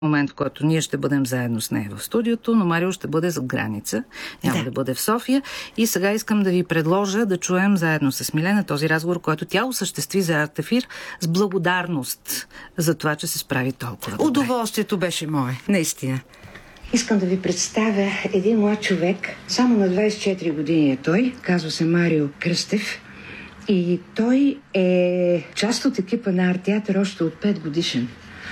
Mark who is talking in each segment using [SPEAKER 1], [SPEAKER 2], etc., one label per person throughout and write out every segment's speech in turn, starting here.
[SPEAKER 1] момент, в който ние ще бъдем заедно с нея в студиото, но Марио ще бъде зад граница. Няма да бъде в София. И сега искам да ви предложа да чуем заедно с Милена този разговор, който тя осъществи за Артефир с благодарност за това, че се справи толкова добре.
[SPEAKER 2] Удоволствието беше мое, наистина.
[SPEAKER 3] Искам да ви представя един млад човек. Само на 24 години е той. Казва се Марио Кръстев. И той е част от екипа на Арт-театър още от 5 годишен.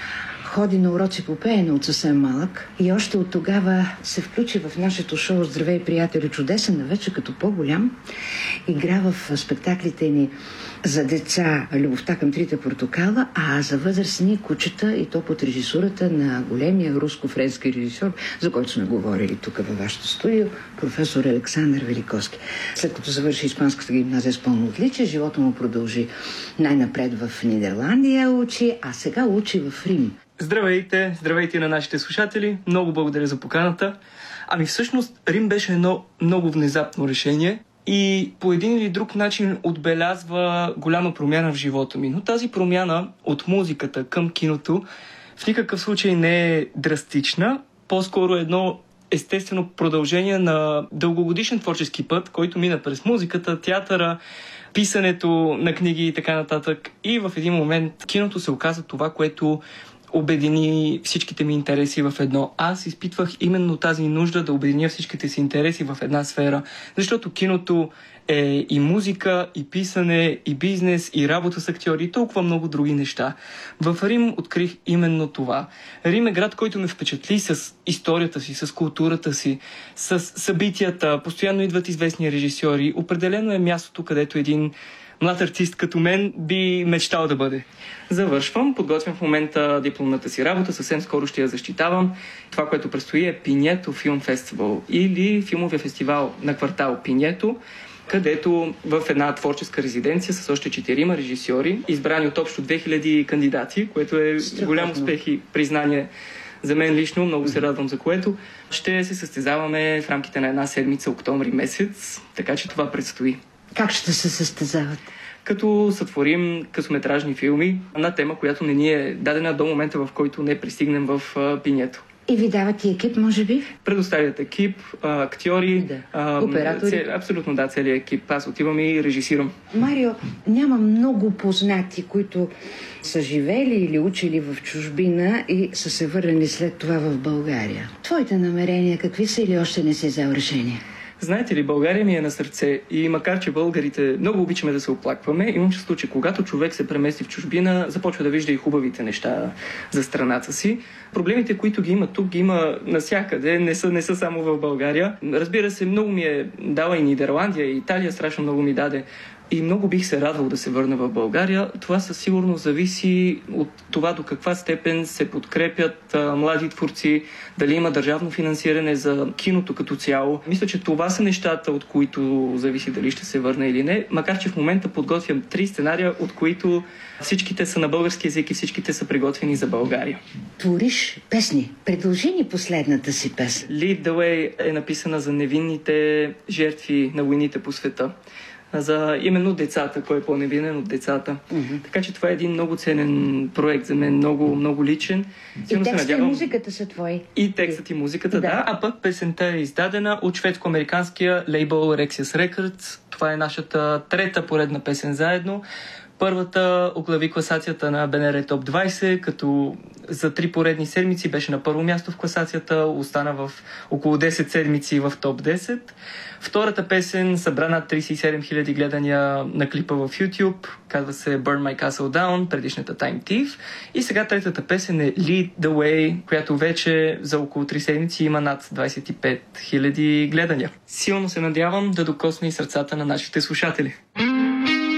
[SPEAKER 3] Ходи на уроци по пеене от съвсем малък и още от тогава се включи в нашето шоу "Здравей, приятели", чудесен, на вече като по-голям. Игра в спектаклите ни за деца "Любовта към трите портокала", а за възрастни "Кучета", и то под режисурата на големия руско-френски режисьор, за който сме говорили тук във вашето студио, професор Александър Великовски. След като завърши Испанската гимназия с пълно отличие, живота му продължи най-напред в Нидерландия учи, а сега учи в Рим.
[SPEAKER 4] Здравейте, здравейте на нашите слушатели. Много благодаря за поканата. Всъщност Рим беше едно много внезапно решение и по един или друг начин отбелязва голяма промяна в живота ми. Но тази промяна от музиката към киното в никакъв случай не е драстична. По-скоро едно естествено продължение на дългогодишен творчески път, който мина през музиката, театъра, писането на книги и така нататък. И в един момент киното се оказа това, което обедини всичките ми интереси в едно. Аз изпитвах именно тази нужда да обединя всичките си интереси в една сфера, защото киното е и музика, и писане, и бизнес, и работа с актьори, и толкова много други неща. В Рим открих именно това. Рим е град, който ме впечатли с историята си, с културата си, с събитията. Постоянно идват известни режисьори. Определено е мястото, където един млад артист като мен би мечтал да бъде. Завършвам, подготвям в момента дипломната си работа, съвсем скоро ще я защитавам. Това, което предстои, е Пиньето филм фестивал или филмовия фестивал на квартал Пиньето, където в една творческа резиденция с още 4 режисьори, избрани от общо 2000 кандидати, което е голям успех и признание за мен лично, много се радвам за което. Ще се състезаваме в рамките на една седмица, октомври месец, така че това предстои.
[SPEAKER 3] Как ще се състезават?
[SPEAKER 4] Като сътворим късометражни филми на тема, която не ни е дадена до момента, в който не пристигнем в Пиньето.
[SPEAKER 3] И ви дават и екип, може би?
[SPEAKER 4] Предоставят екип, актьори,
[SPEAKER 3] оператори.
[SPEAKER 4] Абсолютно да, целият екип. Аз отивам и режисирам.
[SPEAKER 3] Марио, няма много познати, които са живели или учили в чужбина и са се върнали след това в България. Твоите намерения какви са или още не си взел решение?
[SPEAKER 4] Знаете ли, България ми е на сърце и макар, че българите много обичаме да се оплакваме, имам чувство, че когато човек се премести в чужбина, започва да вижда и хубавите неща за страната си. Проблемите, които ги има тук, ги има навсякъде, не са само в България. Разбира се, много ми е дала и Нидерландия, и Италия страшно много ми даде. И много бих се радвал да се върна в България. Това със сигурност зависи от това до каква степен се подкрепят млади творци, дали има държавно финансиране за киното като цяло. Мисля, че това са нещата, от които зависи дали ще се върна или не. Макар че в момента подготвям 3 сценария, от които всичките са на български език и всичките са приготвени за България.
[SPEAKER 3] Твориш песни. Продължи ни последната си песен.
[SPEAKER 4] Lead the Way е написана за невинните жертви на войните по света. За именно децата, кой е по-невинен от децата. Така че това е един много ценен проект за мен, много, много личен.
[SPEAKER 3] И текстът и музиката са твои.
[SPEAKER 4] И текстът и музиката, да. А пък песента е издадена от шведско-американския лейбъл Rexius Records. Това е нашата 3-та поредна песен заедно. Първата оглави класацията на БНР Топ 20, като за 3 поредни седмици беше на първо място в класацията, остана в около 10 седмици в Топ 10. Втората песен събра над 37 000 гледания на клипа в YouTube, казва се Burn My Castle Down, предишната Time Thief. И сега третата песен е Lead the Way, която вече за около 3 седмици има над 25 000 гледания. Силно се надявам да докосне и сърцата на нашите слушатели.